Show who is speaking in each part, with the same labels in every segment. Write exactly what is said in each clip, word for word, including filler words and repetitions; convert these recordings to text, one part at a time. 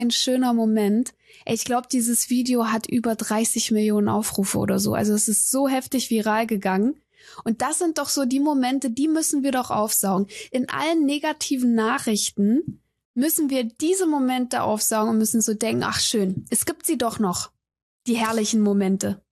Speaker 1: ein schöner Moment. Ich glaube, dieses Video hat über dreißig Millionen Aufrufe oder so. Also es ist so heftig viral gegangen. Und das sind doch so die Momente, die müssen wir doch aufsaugen. In allen negativen Nachrichten müssen wir diese Momente aufsaugen und müssen so denken, ach schön, es gibt sie doch noch. Die herrlichen Momente.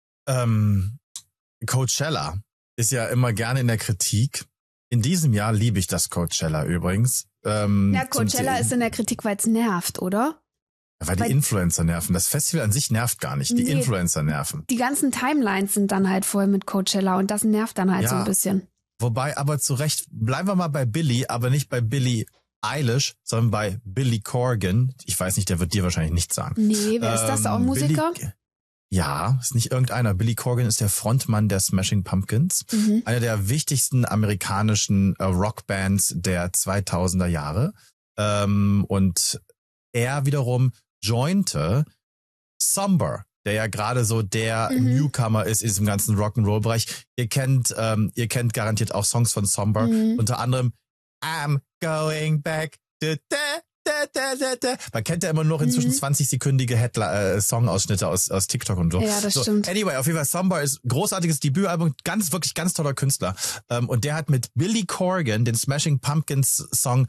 Speaker 2: Ähm, Coachella ist ja immer gerne in der Kritik. In diesem Jahr liebe ich das Coachella übrigens. Ähm,
Speaker 1: ja, Coachella ist in der Kritik, weil es nervt, oder?
Speaker 2: Weil die
Speaker 1: Weil
Speaker 2: Influencer nerven. Das Festival an sich nervt gar nicht. Die
Speaker 1: Nee.
Speaker 2: Influencer nerven.
Speaker 1: Die ganzen Timelines sind dann halt voll mit Coachella und das nervt dann halt
Speaker 2: Ja.
Speaker 1: so ein bisschen.
Speaker 2: Wobei aber zu Recht, bleiben wir mal bei Billie, aber nicht bei Billie Eilish, sondern bei Billy Corgan. Ich weiß nicht, der wird dir wahrscheinlich nichts sagen.
Speaker 1: Nee, wer ist das? Auch
Speaker 2: Ähm,
Speaker 1: Musiker?
Speaker 2: Billy, ja, ist nicht irgendeiner. Billy Corgan ist der Frontmann der Smashing Pumpkins.
Speaker 1: Mhm.
Speaker 2: Einer der wichtigsten amerikanischen äh, Rockbands der zweitausender Jahre. Ähm, und er wiederum jointe Somber, der ja gerade so der
Speaker 1: Mhm.
Speaker 2: Newcomer ist in diesem ganzen Rock'n'Roll-Bereich. Ihr kennt, ähm, ihr kennt garantiert auch Songs von Somber.
Speaker 1: Mhm.
Speaker 2: Unter anderem I'm going back. Da, da, da, da, da, da. Man kennt ja immer nur inzwischen
Speaker 1: Mhm.
Speaker 2: zwanzig-sekündige Headli- äh, Songausschnitte aus, aus TikTok und so.
Speaker 1: Ja, das
Speaker 2: so,
Speaker 1: stimmt.
Speaker 2: Anyway, auf jeden Fall, Somber ist großartiges Debütalbum, ganz, wirklich ganz toller Künstler. Ähm, und der hat mit Billy Corgan den Smashing Pumpkins Song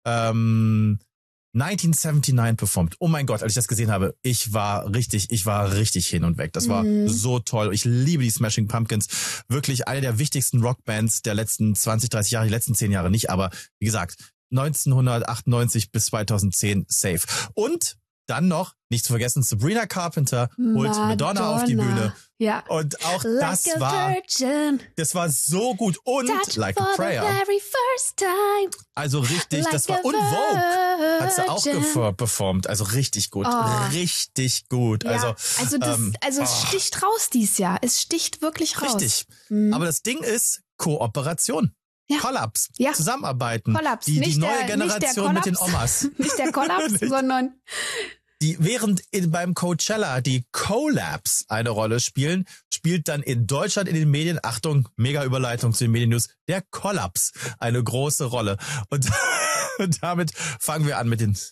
Speaker 2: ähm, neunzehnhundertneunundsiebzig performt. Oh mein Gott, als ich das gesehen habe, ich war richtig, ich war richtig hin und weg. Das war
Speaker 1: Mhm.
Speaker 2: so toll. Ich liebe die Smashing Pumpkins. Wirklich eine der wichtigsten Rockbands der letzten zwanzig, dreißig Jahre, die letzten zehn Jahre nicht, aber wie gesagt, neunzehnhundertachtundneunzig bis zweitauszehn safe. Und dann noch, nicht zu vergessen, Sabrina Carpenter holt Madonna auf die Bühne.
Speaker 1: Ja.
Speaker 2: Und auch
Speaker 1: Like
Speaker 2: das
Speaker 1: a
Speaker 2: war,
Speaker 1: virgin.
Speaker 2: das war so gut. Und
Speaker 1: Touch
Speaker 2: Like
Speaker 1: for
Speaker 2: a Prayer.
Speaker 1: the very first time.
Speaker 2: Also richtig,
Speaker 1: Like
Speaker 2: das war,
Speaker 1: a
Speaker 2: und Vogue hat sie auch
Speaker 1: virgin.
Speaker 2: gefer- performt. Also richtig gut.
Speaker 1: Oh.
Speaker 2: Richtig gut.
Speaker 1: Ja.
Speaker 2: Also,
Speaker 1: also, das,
Speaker 2: ähm,
Speaker 1: also es
Speaker 2: oh.
Speaker 1: sticht raus dieses Jahr. Es sticht wirklich raus.
Speaker 2: Richtig.
Speaker 1: Mhm.
Speaker 2: Aber das Ding ist Kooperation.
Speaker 1: Ja.
Speaker 2: Kollaps.
Speaker 1: Ja.
Speaker 2: Zusammenarbeiten.
Speaker 1: Kollaps.
Speaker 2: Die, die
Speaker 1: Nicht
Speaker 2: neue
Speaker 1: der-
Speaker 2: Generation
Speaker 1: nicht
Speaker 2: mit
Speaker 1: der
Speaker 2: den Omas.
Speaker 1: Nicht der Kollaps,
Speaker 2: Nicht.
Speaker 1: sondern
Speaker 2: Die, während in, beim Coachella die Collabs eine Rolle spielen, spielt dann in Deutschland in den Medien, Achtung, mega Überleitung zu den Mediennews, der Kollaps eine große Rolle. Und, und damit fangen wir an mit den...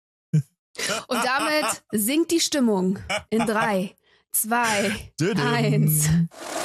Speaker 1: und damit sinkt die Stimmung in drei, zwei,
Speaker 2: Düdüm.
Speaker 1: eins.